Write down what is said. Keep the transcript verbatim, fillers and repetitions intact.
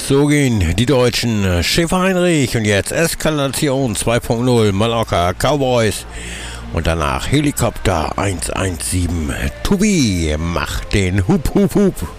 So gehen die Deutschen. Schäfer Heinrich und jetzt Eskalation zwei Punkt null, Mallorca Cowboys. Und danach Helikopter eins eins sieben. Tobi macht den Hup Hup Hup.